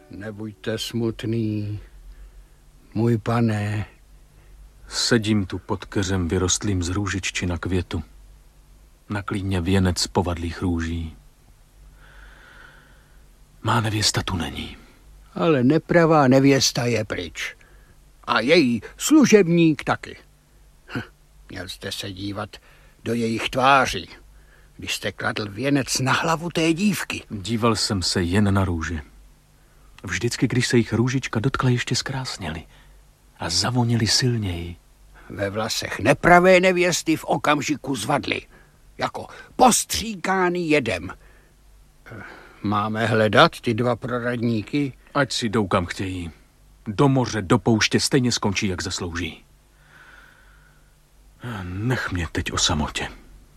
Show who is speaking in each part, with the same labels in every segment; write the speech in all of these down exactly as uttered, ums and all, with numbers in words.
Speaker 1: Nebuďte smutný, můj pane.
Speaker 2: Sedím tu pod keřem vyrostlým z růžičči na květu. Na klíně věnec povadlých růží. Má nevěsta tu není.
Speaker 1: Ale nepravá nevěsta je pryč. A její služebník taky. Hm, měl jste se dívat do jejich tváří, když jste kladl věnec na hlavu té dívky.
Speaker 2: Díval jsem se jen na růže. Vždycky, když se jich růžička dotkla, ještě zkrásněly a zavonily silněji.
Speaker 1: Ve vlasech nepravé nevěsty v okamžiku zvadly, jako postříkáný jedem. Máme hledat ty dva proradníky?
Speaker 2: Ať si jdou kam chtějí. Do moře, do pouště stejně skončí, jak zaslouží. Nech mě teď o samotě.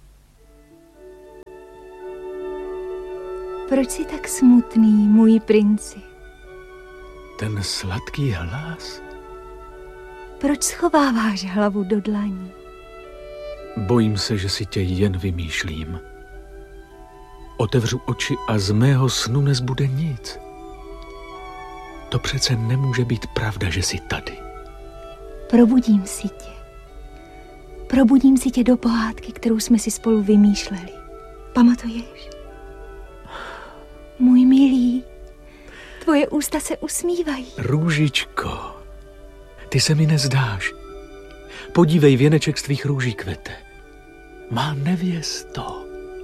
Speaker 3: Proč jsi tak smutný, můj princi?
Speaker 2: Ten sladký hlas.
Speaker 3: Proč schováváš hlavu do dlaní?
Speaker 2: Bojím se, že si tě jen vymýšlím. Otevřu oči a z mého snu nezbude nic. To přece nemůže být pravda, že jsi tady.
Speaker 3: Probudím si tě. Probudím si tě do pohádky, kterou jsme si spolu vymýšleli. Pamatuješ? Můj milý, tvoje ústa se usmívají.
Speaker 2: Růžičko, ty se mi nezdáš. Podívej, věneček z tvých růží kvete. Má nevěsto.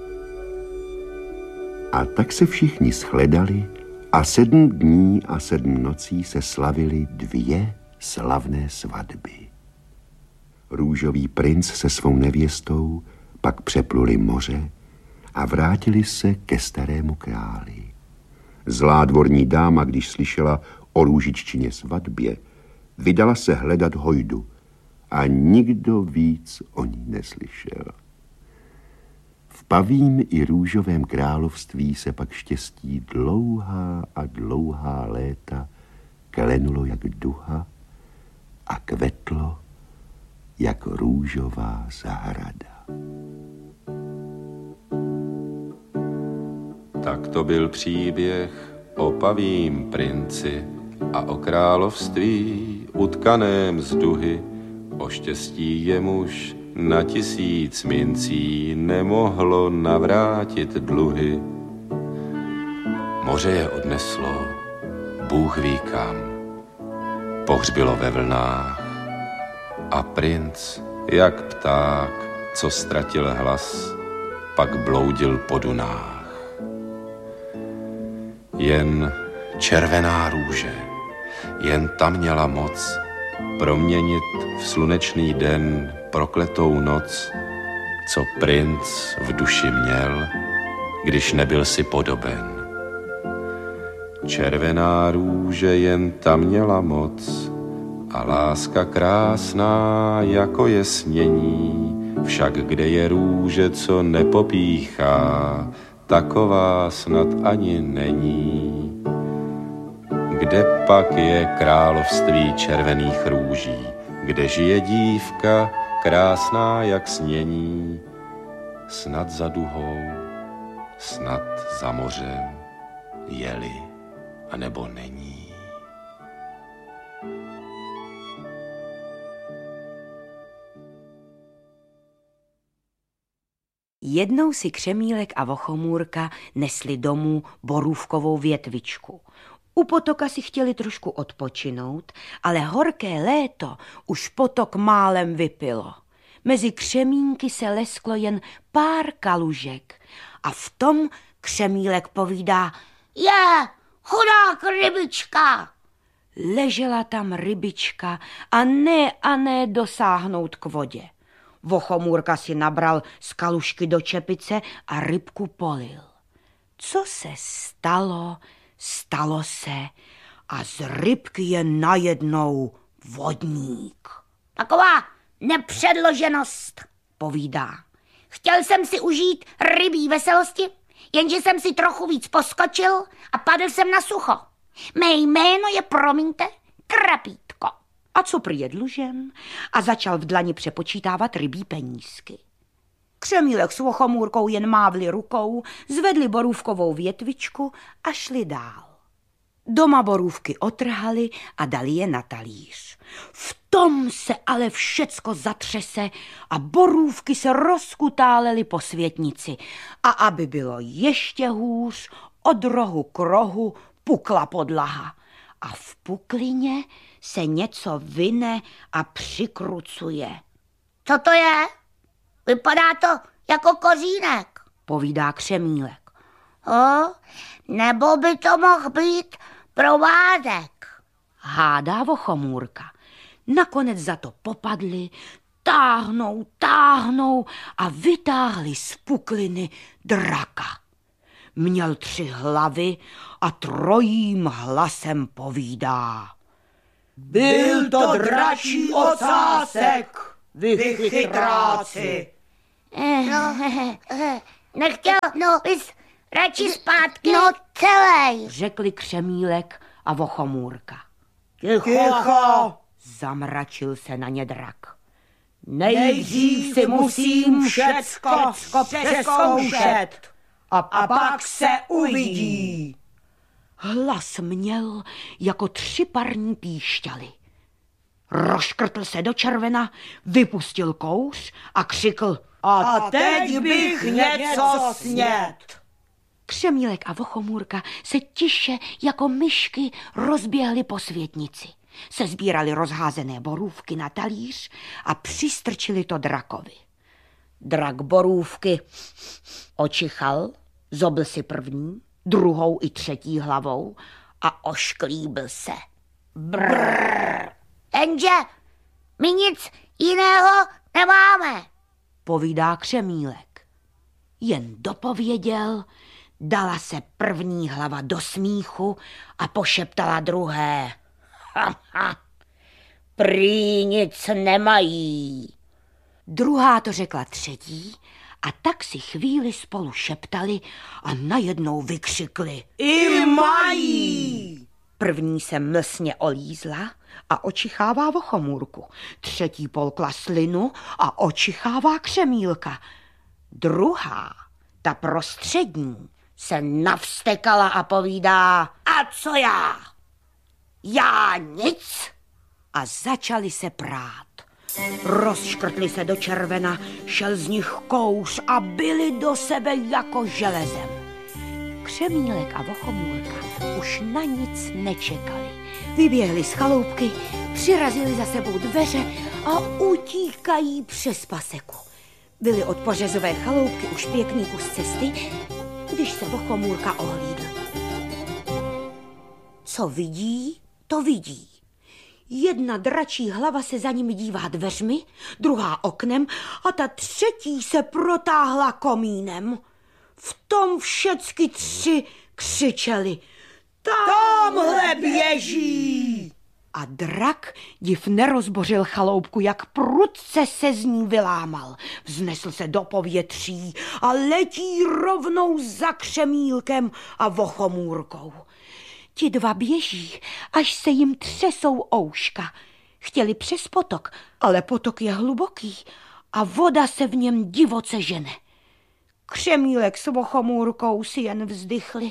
Speaker 4: A tak se všichni shledali a sedm dní a sedm nocí se slavily dvě slavné svatby. Růžový princ se svou nevěstou pak přepluli moře a vrátili se ke starému králi. Zlá dvorní dáma, když slyšela o růžiččině svatbě, vydala se hledat hojdu a nikdo víc o ní neslyšel. V pavím i růžovém království se pak štěstí dlouhá a dlouhá léta klenulo jak duha a kvetlo jak růžová zahrada.
Speaker 5: Tak to byl příběh o pavím princi a o království utkaném z duhy, o štěstí jemuž na tisíc mincí nemohlo navrátit dluhy. Moře je odneslo, Bůh ví kam, pohřbilo ve vlnách a princ, jak pták, co ztratil hlas, pak bloudil po dunách. Jen červená růže, jen ta měla moc proměnit v slunečný den prokletou noc, co princ v duši měl, když nebyl si podoben. Červená růže, jen ta měla moc a láska krásná jako je snění, však kde je růže, co nepopíchá, taková snad ani není. Kde pak je království červených růží, kde žije dívka krásná jak snění, snad za duhou, snad za mořem, je-li, anebo není.
Speaker 6: Jednou si Křemílek a Vochomůrka nesli domů borůvkovou větvičku. U potoka si chtěli trošku odpočinout, ale horké léto už potok málem vypilo. Mezi křemínky se lesklo jen pár kalužek a v tom Křemílek povídá:
Speaker 7: Je, chudák rybička!
Speaker 6: Ležela tam rybička a ne a ne dosáhnout k vodě. Vochomůrka si nabral z kalužky do čepice a rybku polil. Co se stalo, stalo se a z rybky je najednou vodník.
Speaker 7: Taková nepředloženost, povídá. Chtěl jsem si užít rybí veselosti, jenže jsem si trochu víc poskočil a padl jsem na sucho. Mé jméno je, promiňte, Krapítko.
Speaker 6: A co prý je dlužen? A začal v dlani přepočítávat rybí penízky. Křemílek s Vochomůrkou jen mávli rukou, zvedli borůvkovou větvičku a šli dál. Doma borůvky otrhali a dali je na talíř. V tom se ale všecko zatřese a borůvky se rozkutálely po světnici. A aby bylo ještě hůř, od rohu k rohu pukla podlaha. A v puklině se něco vyne a přikrucuje.
Speaker 7: Co to je? Vypadá to jako kořínek,
Speaker 6: povídá Křemílek.
Speaker 7: O, nebo by to mohl být provázek,
Speaker 6: hádá Vochomůrka. Nakonec za to popadli, táhnou, táhnou a vytáhli z pukliny draka. Měl tři hlavy a trojím hlasem povídá.
Speaker 8: Byl to dračí ocásek, vy chytráci.
Speaker 7: No, nechtěl, no, bys radši zpátky. No, celej,
Speaker 6: řekli Křemílek a Vochomůrka.
Speaker 8: Ticho,
Speaker 6: zamračil se na ně drak.
Speaker 8: Nejdřív si musím všecko přeskoušet a, a pak se uvidí.
Speaker 6: Hlas měl jako tři parní píšťaly. Rozškrtl se do červena, vypustil kouř a křikl.
Speaker 8: A teď bych něco snět.
Speaker 6: Křemílek a Vochomůrka se tiše jako myšky rozběhly po světnici. Sezbírali rozházené borůvky na talíř a přistrčili to drakovi. Drak borůvky očichal, zobl si první, druhou i třetí hlavou a ošklíbil se.
Speaker 7: Brrr. Jenže my nic jiného nemáme,
Speaker 6: povídá Křemílek. Jen dopověděl, dala se první hlava do smíchu a pošeptala druhé.
Speaker 7: Ha, ha. Prý nic nemají.
Speaker 6: Druhá to řekla třetí a tak si chvíli spolu šeptali a najednou vykřikli.
Speaker 8: I mají!
Speaker 6: První se mlsně olízla a očichává Vochomůrku. Třetí polkla slinu a očichává Křemílka. Druhá, ta prostřední, se navstekala a povídá.
Speaker 7: A co já? Já nic.
Speaker 6: A začali se prát. Rozškrtli se do červena, šel z nich kouř a byli do sebe jako železem. Křemílek a Vochomůrka už na nic nečekali. Vyběhli z chaloupky, přirazili za sebou dveře a utíkají přes paseku. Byli od pořezové chaloupky už pěkný kus cesty, když se Vochomůrka ohlídl. Co vidí, to vidí. Jedna dračí hlava se za nimi dívá dveřmi, druhá oknem a ta třetí se protáhla komínem. V tom všecky tři křičeli.
Speaker 8: Tamhle běží!
Speaker 6: A drak div nerozbořil chaloupku, jak prudce se z ní vylámal. Vznesl se do povětří a letí rovnou za Křemílkem a Vochomůrkou. Ti dva běží, až se jim třesou ouška. Chtěli přes potok, ale potok je hluboký a voda se v něm divoce žene. Křemílek s Vochomůrkou si jen vzdychli.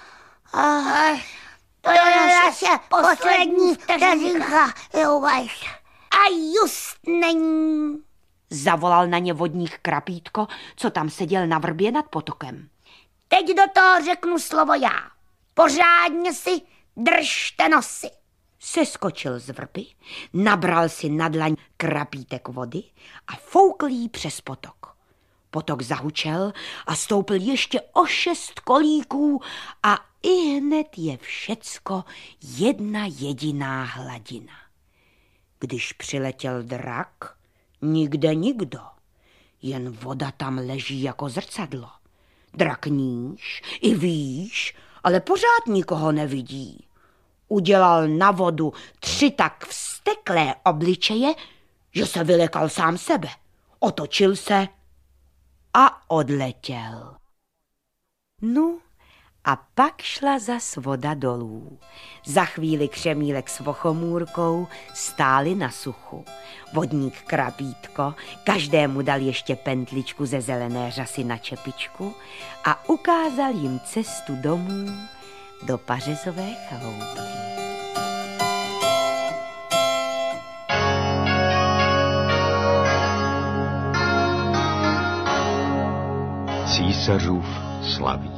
Speaker 7: Ah, to je naše poslední vteřinka, Jovaš. A just není.
Speaker 6: Zavolal na ně vodník Krapítko, co tam seděl na vrbě nad potokem.
Speaker 7: Teď do toho řeknu slovo já. Pořádně si držte nosy.
Speaker 6: Seskočil z vrby, nabral si na dlaň krapítek vody a foukl jí přes potok. Potok zahučel a stoupil ještě o šest kolíků a ihned je všecko jedna jediná hladina. Když přiletěl drak, nikde nikdo, jen voda tam leží jako zrcadlo. Drak níž i výš, ale pořád nikoho nevidí. Udělal na vodu tři tak vzteklé obličeje, že se vylekal sám sebe. Otočil se a odletěl. No a pak šla zas voda dolů. Za chvíli Křemílek s Vochomůrkou stáli na suchu. Vodník Krapítko každému dal ještě pentličku ze zelené řasy na čepičku a ukázal jim cestu domů do pařezové chaloupky.
Speaker 4: Císařův slavík.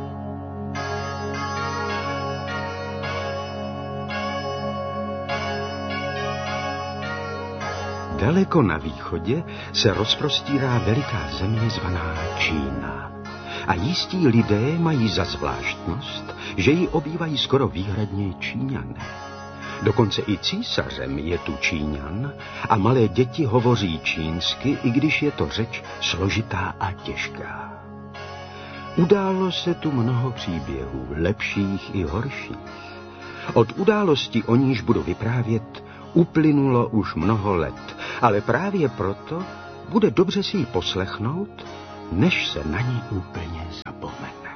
Speaker 4: Daleko na východě se rozprostírá veliká země zvaná Čína. A jistí lidé mají za zvláštnost, že ji obývají skoro výhradně Číňané. Dokonce i císařem je tu Číňan a malé děti hovoří čínsky, i když je to řeč složitá a těžká. Událo se tu mnoho příběhů, lepších i horších. Od události, o níž budu vyprávět, uplynulo už mnoho let, ale právě proto bude dobře si ji poslechnout, než se na ní úplně zapomene.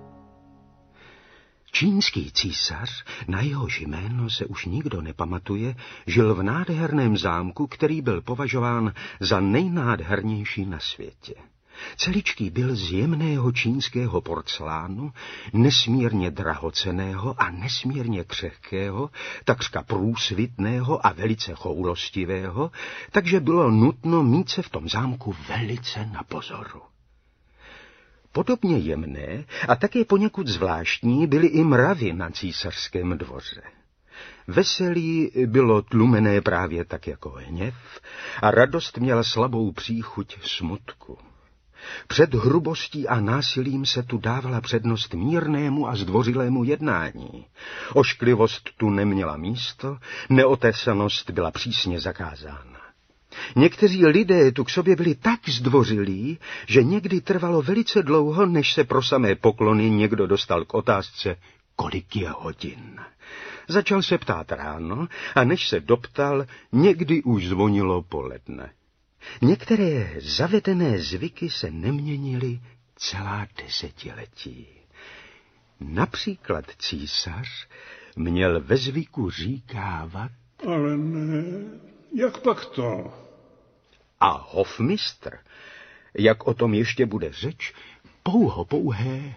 Speaker 4: Čínský císař, na jehož jméno se už nikdo nepamatuje, žil v nádherném zámku, který byl považován za nejnádhernější na světě. Celičký byl z jemného čínského porcelánu, nesmírně drahocenného a nesmírně křehkého, takřka průsvitného a velice choulostivého, takže bylo nutno mít se v tom zámku velice na pozoru. Podobně jemné a také poněkud zvláštní byly i mravy na císařském dvoře. Veselí bylo tlumené právě tak jako hněv a radost měla slabou příchuť smutku. Před hrubostí a násilím se tu dávala přednost mírnému a zdvořilému jednání. Ošklivost tu neměla místo, neotesanost byla přísně zakázána. Někteří lidé tu k sobě byli tak zdvořilí, že někdy trvalo velice dlouho, než se pro samé poklony někdo dostal k otázce, kolik je hodin. Začal se ptát ráno a než se doptal, někdy už zvonilo poledne. Některé zavedené zvyky se neměnily celá desetiletí. Například císař měl ve zvyku říkávat...
Speaker 9: Ale ne, jak pak to?
Speaker 4: A hofmistr, jak o tom ještě bude řeč, pouho pouhé...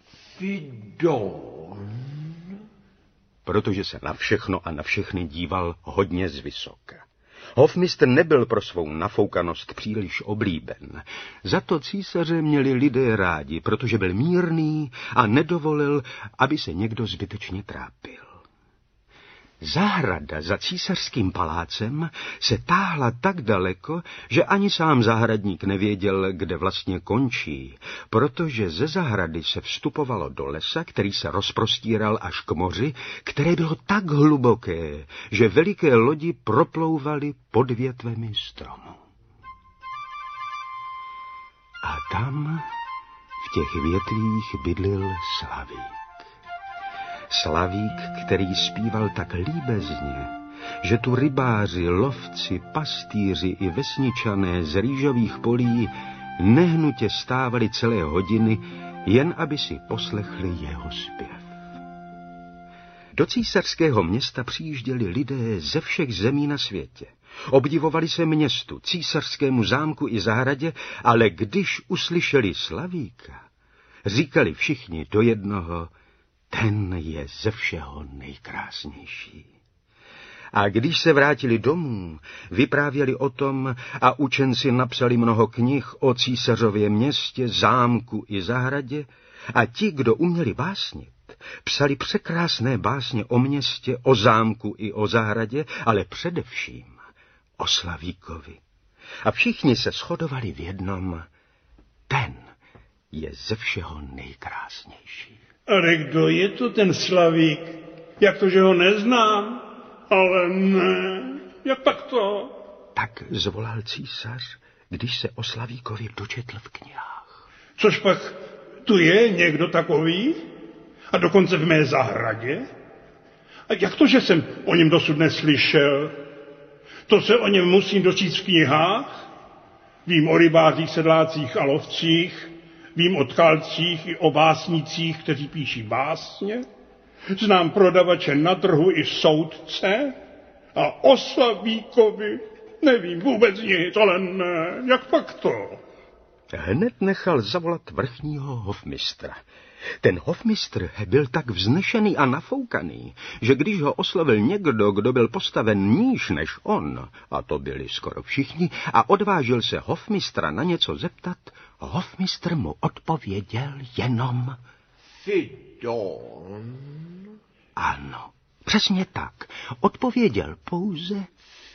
Speaker 9: Pidon.
Speaker 4: Protože se na všechno a na všechny díval hodně zvysoka. Hofmistr nebyl pro svou nafoukanost příliš oblíben. Za to císaře měli lidé rádi, protože byl mírný a nedovolil, aby se někdo zbytečně trápil. Zahrada za císařským palácem se táhla tak daleko, že ani sám zahradník nevěděl, kde vlastně končí, protože ze zahrady se vstupovalo do lesa, který se rozprostíral až k moři, které bylo tak hluboké, že veliké lodi proplouvaly pod větvemi stromu. A tam v těch větvích bydlil Slavík. Slavík, který zpíval tak líbezně, že tu rybáři, lovci, pastýři i vesničané z rýžových polí nehnutě stávali celé hodiny, jen aby si poslechli jeho zpěv. Do císařského města přijížděli lidé ze všech zemí na světě. Obdivovali se městu, císařskému zámku i zahradě, ale když uslyšeli Slavíka, říkali všichni do jednoho, ten je ze všeho nejkrásnější. A když se vrátili domů, vyprávěli o tom a učenci napsali mnoho knih o císařově městě, zámku i zahradě a ti, kdo uměli básnit, psali překrásné básně o městě, o zámku i o zahradě, ale především o Slavíkovi. A všichni se shodovali v jednom, ten je ze všeho nejkrásnější.
Speaker 9: Ale kdo je to ten Slavík? Jak to, že ho neznám? Ale ne, jak pak to?
Speaker 4: Tak zvolal císař, když se o Slavíkovi dočetl v knihách.
Speaker 9: Což pak tu je někdo takový? A dokonce v mé zahradě? A jak to, že jsem o něm dosud neslyšel? To se o něm musím dočíst v knihách? Vím o rybářích, sedlácích a lovcích, vím o tkalcích i o básnicích, kteří píší básně. Znám prodavače na trhu i soudce. A o Slavíkovi nevím vůbec nic, ale ne, jak pak to?
Speaker 4: Hned nechal zavolat vrchního hofmistra.
Speaker 10: Ten hofmistr byl tak vznešený a nafoukaný, že když ho oslovil někdo, kdo byl postaven níž než on, a to byli skoro všichni, a odvážil se hofmistra na něco zeptat, hofmistr mu odpověděl jenom
Speaker 11: Fidon.
Speaker 10: Ano, přesně tak. Odpověděl pouze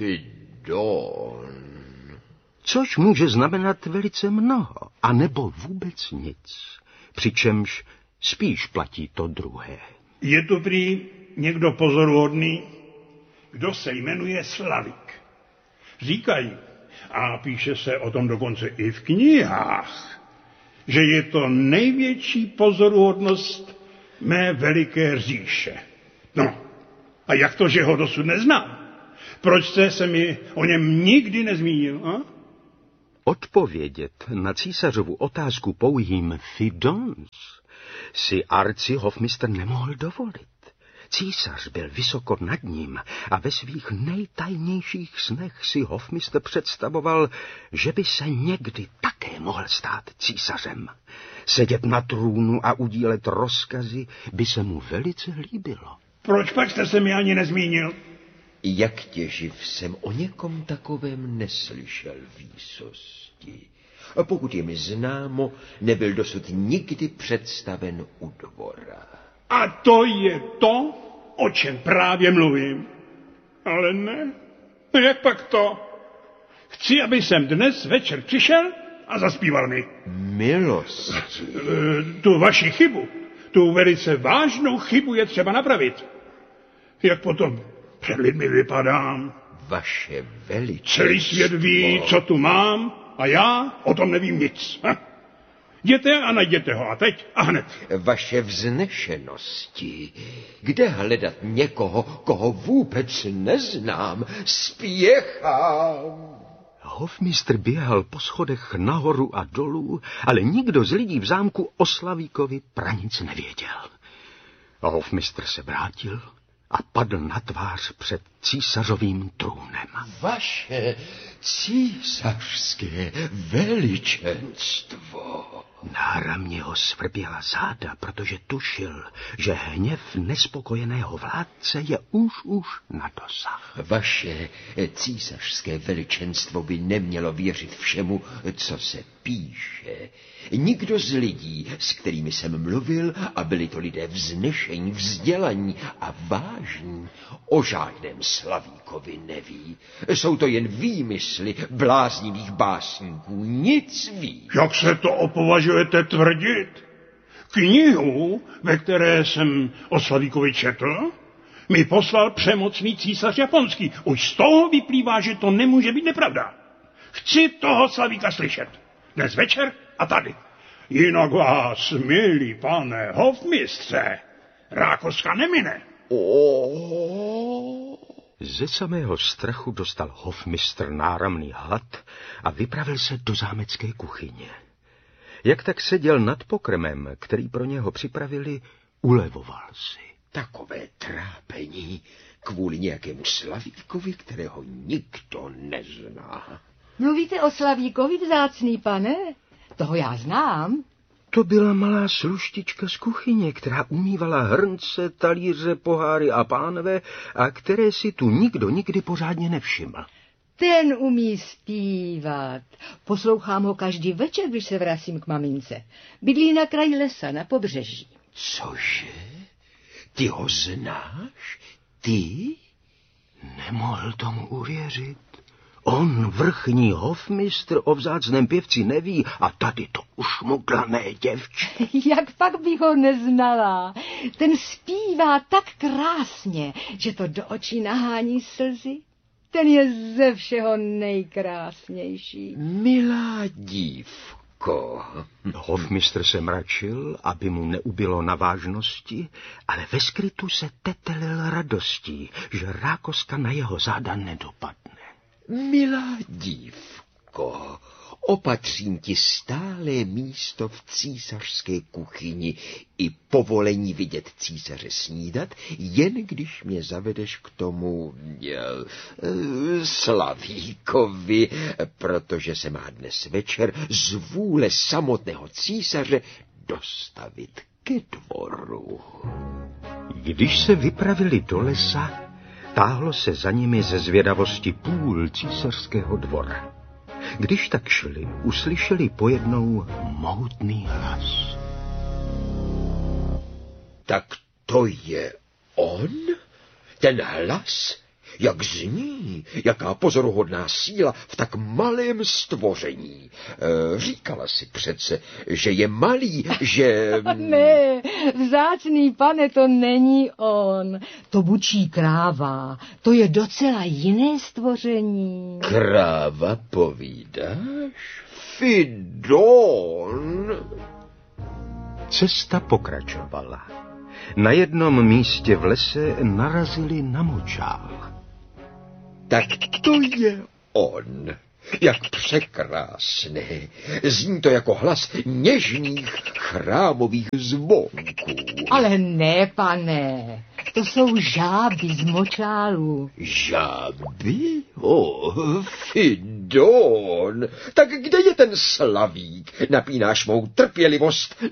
Speaker 11: Fidon.
Speaker 10: Což může znamenat velice mnoho, anebo vůbec nic. Přičemž spíš platí to druhé.
Speaker 9: Je tu prý někdo pozoruhodný, kdo se jmenuje Slavik. Říkají, a píše se o tom dokonce i v knihách, že je to největší pozoruhodnost mé veliké říše. No, a jak to, že ho dosud neznám? Proč jste se mi o něm nikdy nezmínil? A?
Speaker 10: Odpovědět na císařovu otázku pouhým fidons si arcihofmistr nemohl dovolit. Císař byl vysoko nad ním a ve svých nejtajnějších snech si hofmistr představoval, že by se někdy také mohl stát císařem. Sedět na trůnu a udílet rozkazy by se mu velice líbilo.
Speaker 9: Proč pak jste se mi ani nezmínil?
Speaker 11: Jak těživ jsem o někom takovém neslyšel výsosti. A pokud je mi známo, nebyl dosud nikdy představen u dvora.
Speaker 9: A to je to, o čem právě mluvím. Ale ne, jak pak to? Chci, aby jsem dnes večer přišel a zaspíval mi.
Speaker 11: Milost.
Speaker 9: Tu vaši chybu, tu velice vážnou chybu je třeba napravit. Jak potom před lidmi vypadám.
Speaker 11: Vaše veličenstvo.
Speaker 9: Celý svět ví, co tu mám, a já o tom nevím nic. Ha? Jděte a najděte ho a teď a hned.
Speaker 11: Vaše vznešenosti. Kde hledat někoho, koho vůbec neznám? Spěchám.
Speaker 10: Hofmistr běhal po schodech nahoru a dolů, ale nikdo z lidí v zámku o Slavíkovi pranic nevěděl. Hofmistr se vrátil a padl na tvář před císařovým trůnem.
Speaker 11: Vaše císařské veličenstvo.
Speaker 10: Náramně ho svrběla záda, protože tušil, že hněv nespokojeného vládce je už už na dosah.
Speaker 11: Vaše císařské veličenstvo by nemělo věřit všemu, co se píše. Nikdo z lidí, s kterými jsem mluvil, a byli to lidé vznešení, vzdělaní a vážní, o žádném Slavíkovi neví. Jsou to jen výmysly bláznivých básníků, nic víc.
Speaker 9: Jak se to opovažujete tvrdit? Knihu, ve které jsem o Slavíkovi četl, mi poslal přemocný císař japonský. Už z toho vyplývá, že to nemůže být nepravda. Chci toho Slavíka slyšet. Dnes večer a tady. Jinak vás, milý pane hofmistře, rákoska nemine.
Speaker 11: Oh.
Speaker 10: Ze samého strachu dostal hofmistr náramný hlad a vypravil se do zámecké kuchyně. Jak tak seděl nad pokrmem, který pro něho připravili, ulevoval si.
Speaker 11: Takové trápení kvůli nějakému Slavíkovi, kterého nikdo nezná.
Speaker 12: Mluvíte o Slavíkovi, vzácný pane? Toho já znám.
Speaker 10: To byla malá sluštička z kuchyně, která umývala hrnce, talíře, poháry a pánve a které si tu nikdo nikdy pořádně nevšiml.
Speaker 12: Ten umí zpívat. Poslouchám ho každý večer, když se vracím k mamince. Bydlí na kraji lesa, na pobřeží.
Speaker 11: Cože? Ty ho znáš? Ty?
Speaker 10: Nemohl tomu uvěřit. On, vrchní hofmistr, o vzácném pěvci neví a tady to ušmudlané děvče.
Speaker 12: Jak pak bych ho neznala? Ten zpívá tak krásně, že to do očí nahání slzy. Ten je ze všeho nejkrásnější.
Speaker 11: Milá dívko.
Speaker 10: Hofmistr se mračil, aby mu neubylo na vážnosti, ale ve skrytu se tetelil radostí, že rákoska na jeho záda nedopadne.
Speaker 11: Milá dívko, opatřím ti stálé místo v císařské kuchyni i povolení vidět císaře snídat, jen když mě zavedeš k tomu je, Slavíkovi, protože se má dnes večer z vůle samotného císaře dostavit ke dvoru.
Speaker 10: Když se vypravili do lesa, táhlo se za nimi ze zvědavosti půl císařského dvora. Když tak šli, uslyšeli pojednou mohutný hlas.
Speaker 11: Tak to je on? Ten hlas? Jak zní? Jaká pozoruhodná síla v tak malém stvoření. E, říkala si přece, že je malý, že...
Speaker 12: Ne, vzácný pane, to není on. To bučí kráva. To je docela jiné stvoření.
Speaker 11: Kráva, povídáš? Fidon?
Speaker 10: Cesta pokračovala. Na jednom místě v lese narazili na močál.
Speaker 11: Tak to je on. Jak překrásný. Zní to jako hlas něžných chrámových zvonků.
Speaker 12: Ale ne, pane. To jsou žáby z močálu.
Speaker 11: Žáby? Oh, Fidon. Tak kde je ten slavík? Napínáš mou trpělivost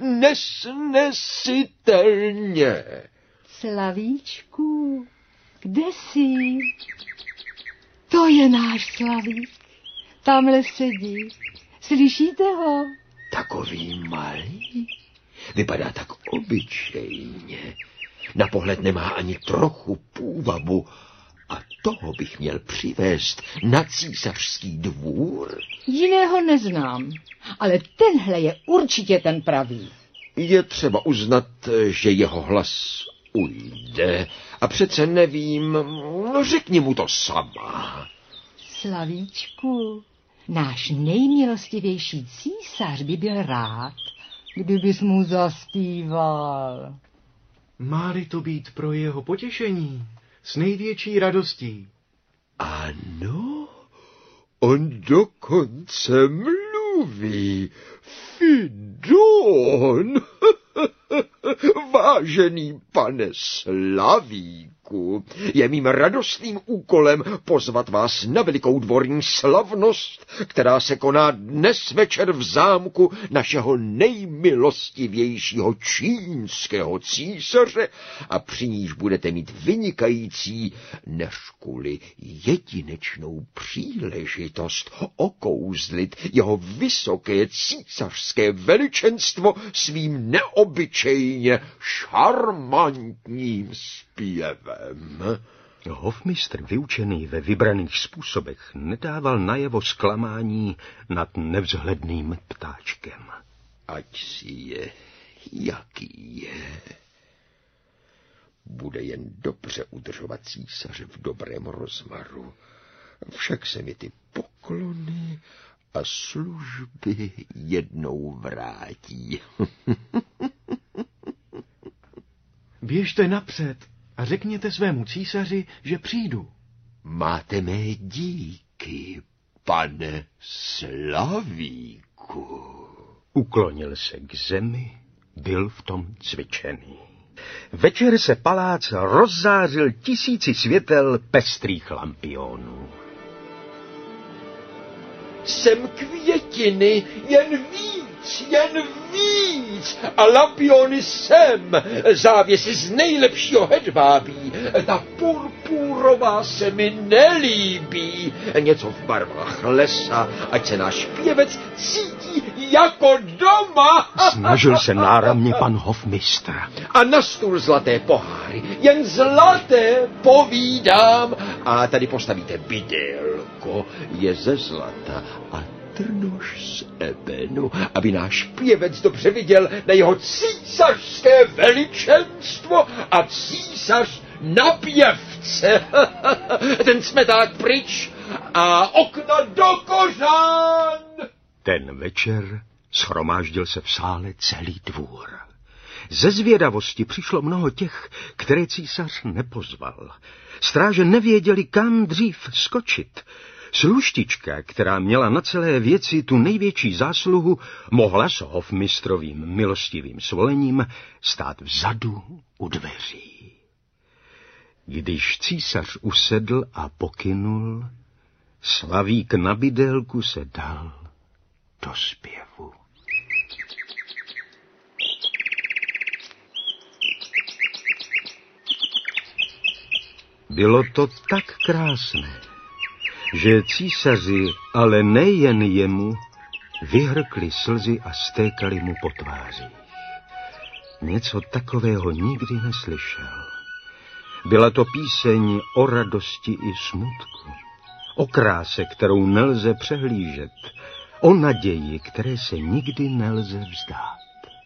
Speaker 11: nesnesitelně.
Speaker 12: Slavíčku, kde jsi? To je náš Slavík. Tamhle sedí. Slyšíte ho?
Speaker 11: Takový malý. Vypadá tak obyčejně. Na pohled nemá ani trochu půvabu. A toho bych měl přivést na císařský dvůr.
Speaker 12: Jiného neznám, ale tenhle je určitě ten pravý.
Speaker 11: Je třeba uznat, že jeho hlas ujde. A přece nevím, no řekni mu to sama.
Speaker 12: Slavíčku, náš nejmilostivější císař by byl rád, kdybys mu zaspíval.
Speaker 2: Má-li to být pro jeho potěšení, s největší radostí.
Speaker 11: Ano, on dokonce mluví. Fidon! Vážený pane Slavíku, je mým radostným úkolem pozvat vás na velikou dvorní slavnost, která se koná dnes večer v zámku našeho nejmilostivějšího čínského císaře a při níž budete mít vynikající, než kvůli jedinečnou příležitost okouzlit jeho vysoké císařské veličenstvo svým neobyčejně šarmantním zpěvem.
Speaker 10: Hofmistr, vyučený ve vybraných způsobech, nedával najevo zklamání nad nevzhledným ptáčkem.
Speaker 11: Ať si je, jaký je. Bude jen dobře udržovat císaře v dobrém rozmaru. Však se mi ty poklony a služby jednou vrátí.
Speaker 2: Běžte napřed a řekněte svému císaři, že přijdu.
Speaker 11: Máte mé díky, pane Slavíku.
Speaker 10: Uklonil se k zemi, byl v tom cvičený. Večer se palác rozzářil tisíci světel pestrých lampionů.
Speaker 11: Jsem květiny, jen víc, jen víc. A lampiony jsem, závěsy z nejlepšího hedvábí. Ta purpurová se mi nelíbí. Něco v barvách lesa, ať se náš pěvec cítí jako doma.
Speaker 10: Snažil se náramně pan hofmistr.
Speaker 11: A na stůl zlaté poháry, jen zlaté, povídám. A tady postavíte bydélko, je ze zlata a trnož z ebenu, aby náš pěvec dobře viděl na jeho císařské veličenstvo a císař na pěvce. Ten smeták pryč a okna do kořán.
Speaker 10: Ten večer shromáždil se v sále celý dvůr. Ze zvědavosti přišlo mnoho těch, které císař nepozval. Stráže nevěděli, kam dřív skočit. Sluštička, která měla na celé věci tu největší zásluhu, mohla s hofmistrovým milostivým svolením stát vzadu u dveří. Když císař usedl a pokynul, Slavík na bydélku se dal do zpěvu. Bylo to tak krásné, že císaři, ale nejen jemu, vyhrkli slzy a stékali mu po tvářích. Něco takového nikdy neslyšel. Byla to píseň o radosti i smutku, o kráse, kterou nelze přehlížet, o naději, které se nikdy nelze vzdát.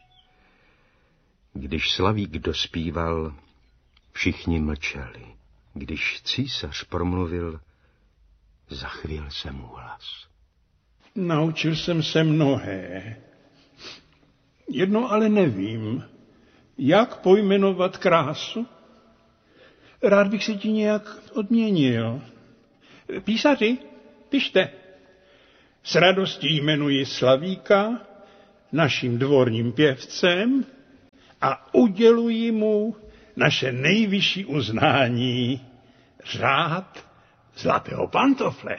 Speaker 10: Když Slavík dospíval, všichni mlčeli. Když císař promluvil, zachvěl se mu hlas.
Speaker 9: Naučil jsem se mnohé. Jedno ale nevím, jak pojmenovat krásu. Rád bych si ti nějak odměnil. Písaři, pište. S radostí jmenuji Slavíka naším dvorním pěvcem a uděluji mu naše nejvyšší uznání, řád zlatého pantofle.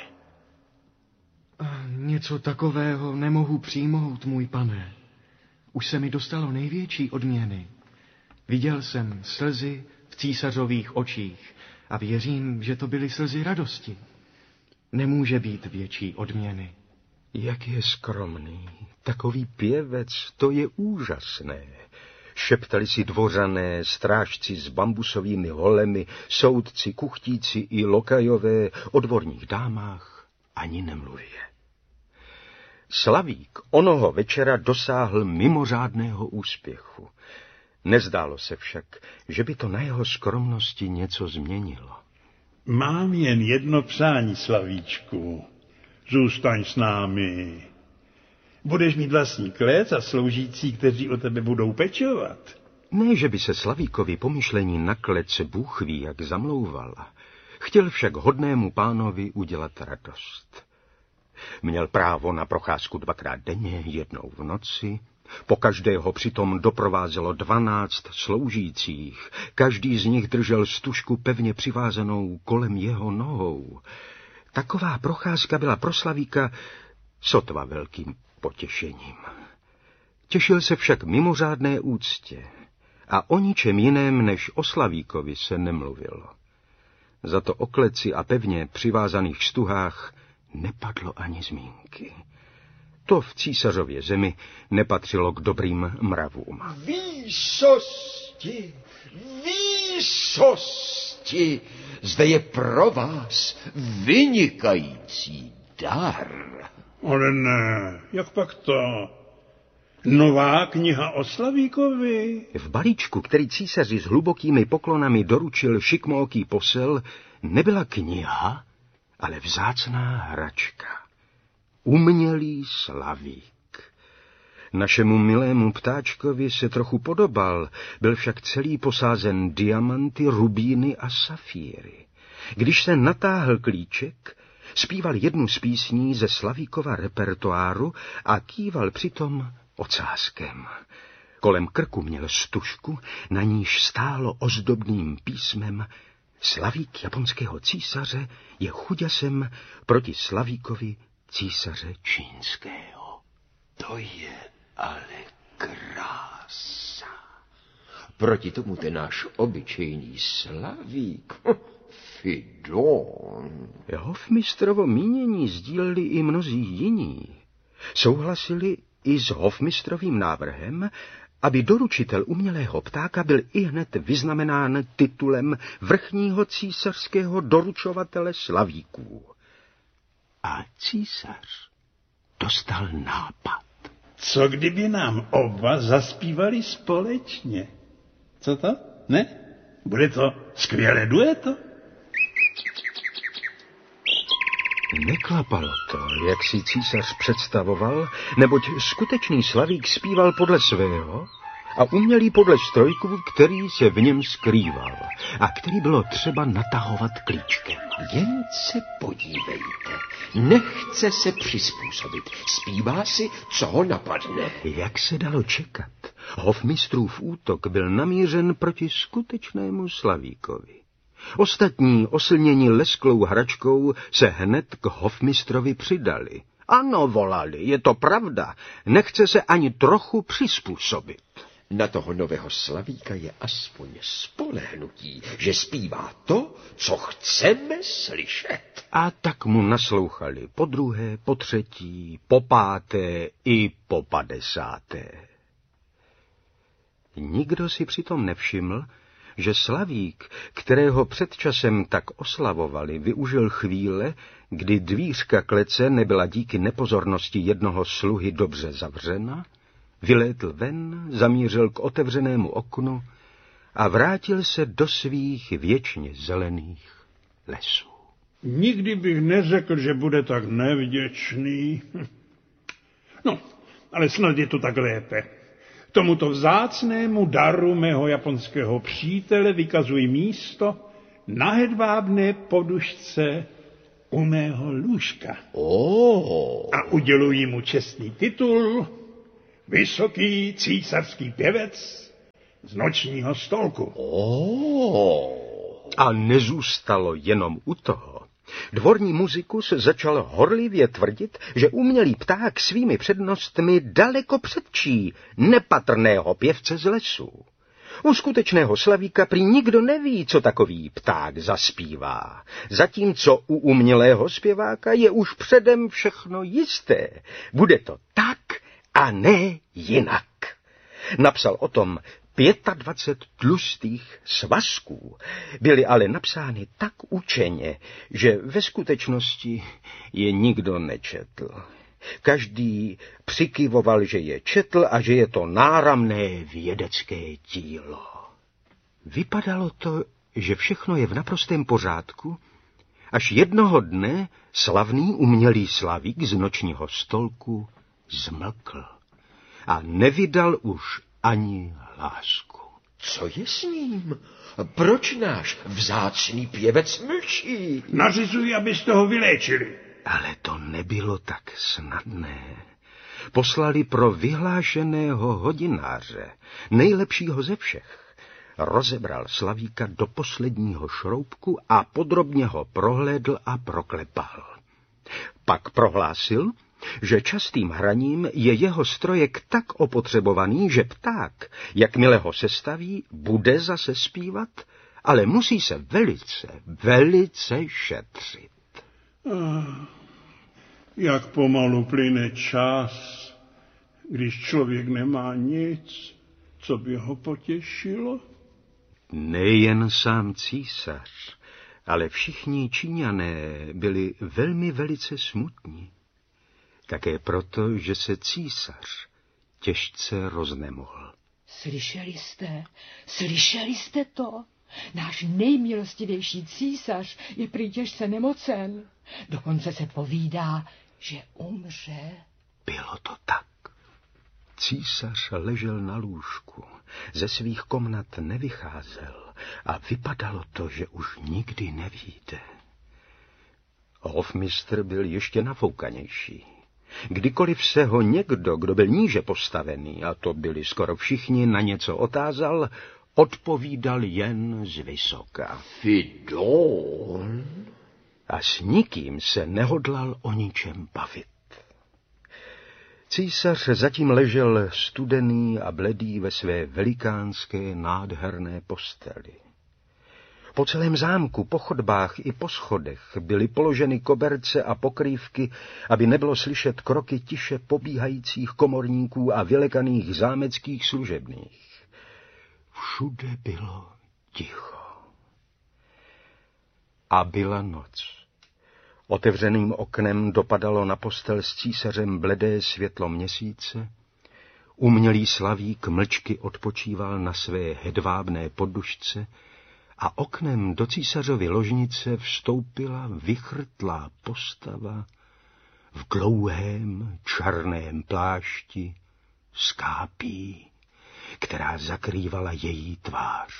Speaker 13: Něco takového nemohu přijmout, můj pane. Už se mi dostalo největší odměny. Viděl jsem slzy v císařových očích a věřím, že to byly slzy radosti. Nemůže být větší odměny.
Speaker 10: Jak je skromný, takový pěvec, to je úžasné. Šeptali si dvořané, strážci s bambusovými holemi, soudci, kuchtíci i lokajové, o dvorních dámách ani nemluvě. Slavík onoho večera dosáhl mimořádného úspěchu. Nezdálo se však, že by to na jeho skromnosti něco změnilo.
Speaker 9: Mám jen jedno přání, Slavíčku. Zůstaň s námi. Budeš mít vlastní klec a sloužící, kteří o tebe budou pečovat.
Speaker 10: Ne, že by se Slavíkovi pomyšlení na klece Bůh ví, jak zamlouval. Chtěl však hodnému pánovi udělat radost. Měl právo na procházku dvakrát denně, jednou v noci. Pokaždého přitom doprovázelo dvanáct sloužících. Každý z nich držel stužku pevně přivázanou kolem jeho nohou. Taková procházka byla pro Slavíka sotva velkým potěšením. Těšil se však mimořádné úctě a o ničem jiném než o Slavíkovi se nemluvilo. Za to o kleci a pevně přivázaných stuhách nepadlo ani zmínky. To v císařově zemi nepatřilo k dobrým mravům.
Speaker 11: Výsosti, výsosti, zde je pro vás vynikající dar.
Speaker 9: Ale ne, jak pak to? Nová kniha o Slavíkovi?
Speaker 10: V balíčku, který císaři s hlubokými poklonami doručil šikmooký posel, nebyla kniha, ale vzácná hračka. Umělý Slavík. Našemu milému ptáčkovi se trochu podobal, byl však celý posázen diamanty, rubíny a safíry. Když se natáhl klíček, zpíval jednu z písní ze Slavíkova repertoáru a kýval přitom ocáskem. Kolem krku měl stužku, na níž stálo ozdobným písmem: Slavík japonského císaře je chuďasem proti Slavíkovi císaře čínského.
Speaker 11: To je ale krása. Proti tomu ten náš obyčejný Slavík, Fidon.
Speaker 10: Hofmistrovo mínění sdíleli i mnozí jiní. Souhlasili i s hofmistrovým návrhem, aby doručitel umělého ptáka byl ihned vyznamenán titulem vrchního císařského doručovatele slavíků. A císař dostal nápad.
Speaker 9: Co kdyby nám oba zaspívali společně? Co to? Ne? Bude to skvělé dueto?
Speaker 10: Neklapalo to, jak si císař představoval, neboť skutečný Slavík zpíval podle svého a umělý podle strojku, který se v něm skrýval a který bylo třeba natahovat klíčkem.
Speaker 11: Jen se podívejte, nechce se přizpůsobit, zpívá si, co ho napadne.
Speaker 10: Jak se dalo čekat, hofmistrův útok byl namířen proti skutečnému Slavíkovi. Ostatní, oslnění lesklou hračkou, se hned k hofmistrovi přidali. Ano, volali, je to pravda, nechce se ani trochu přizpůsobit.
Speaker 11: Na toho nového slavíka je aspoň spolehnutí, že zpívá to, co chceme slyšet.
Speaker 10: A tak mu naslouchali po druhé, po třetí, po páté i po padesáté. Nikdo si přitom nevšiml, že slavík, kterého před časem tak oslavovali, využil chvíle, kdy dvířka klece nebyla díky nepozornosti jednoho sluhy dobře zavřena, vylétl ven, zamířil k otevřenému oknu a vrátil se do svých věčně zelených lesů.
Speaker 9: Nikdy bych neřekl, že bude tak nevděčný. No, ale snad je to tak lépe. Tomuto vzácnému daru mého japonského přítele vykazuji místo na hedvábné podušce u mého lůžka.
Speaker 11: Oh.
Speaker 9: A uděluji mu čestný titul Vysoký císařský pěvec z nočního stolku.
Speaker 11: Oh.
Speaker 10: A nezůstalo jenom u toho. Dvorní muzikus začal horlivě tvrdit, že umělý pták svými přednostmi daleko předčí nepatrného pěvce z lesu. U skutečného slavíka prý nikdo neví, co takový pták zaspívá, zatímco u umělého zpěváka je už předem všechno jisté. Bude to tak a ne jinak. Napsal o tom dvacet pět tlustých svazků, byly ale napsány tak učeně, že ve skutečnosti je nikdo nečetl. Každý přikyvoval, že je četl a že je to náramné vědecké dílo. Vypadalo to, že všechno je v naprostém pořádku, až jednoho dne slavný umělý slavík z nočního stolku zmlkl a nevydal už ani lásku.
Speaker 11: Co je s ním? Proč náš vzácný pěvec mlčí?
Speaker 9: Nařizuji, abyste ho vyléčili.
Speaker 10: Ale to nebylo tak snadné. Poslali pro vyhlášeného hodináře, nejlepšího ze všech. Rozebral slavíka do posledního šroubku a podrobně ho prohlédl a proklepal. Pak prohlásil, že častým hraním je jeho strojek tak opotřebovaný, že pták, jakmile ho sestaví, bude zase zpívat, ale musí se velice, velice šetřit.
Speaker 9: Ah, jak pomalu plyne čas, když člověk nemá nic, co by ho potěšilo?
Speaker 10: Nejen sám císař, ale všichni Číňané byli velmi velice smutní. Také proto, že se císař těžce roznemohl.
Speaker 12: Slyšeli jste? Slyšeli jste to? Náš nejmilostivější císař je prý těžce nemocen. Dokonce se povídá, že umře.
Speaker 10: Bylo to tak. Císař ležel na lůžku, ze svých komnat nevycházel a vypadalo to, že už nikdy nevyjde. Hofmistr byl ještě nafoukanější. Kdykoliv se ho někdo, kdo byl níže postavený, a to byli skoro všichni, na něco otázal, odpovídal jen zvysoka.
Speaker 11: Fidon?
Speaker 10: A s nikým se nehodlal o ničem bavit. Císař zatím ležel studený a bledý ve své velikánské nádherné posteli. Po celém zámku, po chodbách i po schodech byly položeny koberce a pokrývky, aby nebylo slyšet kroky tiše pobíhajících komorníků a vylekaných zámeckých služebných. Všude bylo ticho. A byla noc. Otevřeným oknem dopadalo na postel s císařem bledé světlo měsíce. Umělý slavík mlčky odpočíval na své hedvábné podušce a oknem do císařovy ložnice vstoupila vychrtlá postava v dlouhém černém plášti s kápí, která zakrývala její tvář.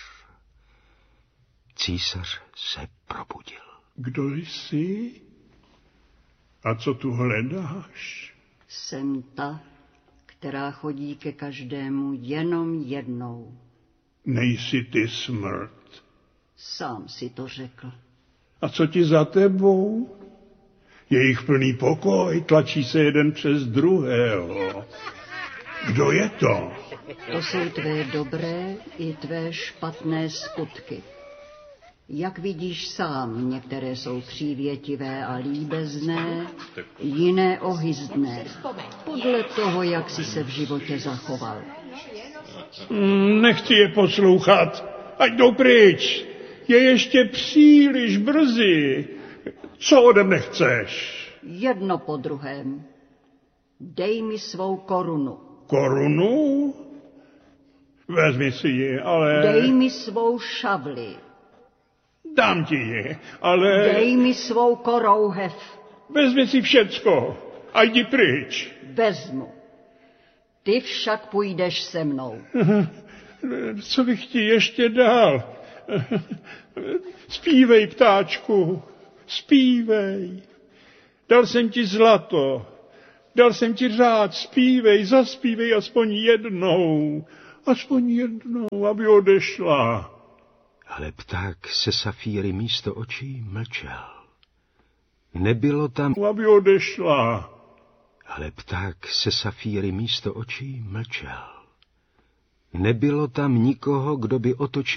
Speaker 10: Císař se probudil.
Speaker 9: Kdo jsi? A co tu hledáš?
Speaker 14: Jsem ta, která chodí ke každému jenom jednou.
Speaker 9: Nejsi ty smrt.
Speaker 14: Sám si to řekl.
Speaker 9: A co ti za tebou? Jejich plný pokoj, tlačí se jeden přes druhého. Kdo je to?
Speaker 14: To jsou tvé dobré i tvé špatné skutky. Jak vidíš sám, některé jsou přívětivé a líbezné, jiné ohyzdné. Podle toho, jak jsi se v životě zachoval.
Speaker 9: Nechci je poslouchat. Ať jdou pryč. Je ještě příliš brzy. Co ode mne chceš?
Speaker 14: Jedno po druhém. Dej mi svou korunu.
Speaker 9: Korunu? Vezmi si ji, ale...
Speaker 14: Dej mi svou šavli.
Speaker 9: Dám ti ji, ale...
Speaker 14: Dej mi svou korouhev.
Speaker 9: Vezmi si všecko a jdi pryč.
Speaker 14: Vezmu. Ty však půjdeš se mnou.
Speaker 9: Co bych ti ještě dal? Zpívej, ptáčku, zpívej. Dal jsem ti zlato, dal jsem ti řád, zpívej, zaspívej aspoň jednou, aspoň jednou, aby odešla.
Speaker 10: Ale pták se safíry místo očí mlčel. Nebylo tam...
Speaker 9: Aby odešla.
Speaker 10: Ale pták se safíry místo očí mlčel. Nebylo tam nikoho, kdo by otočil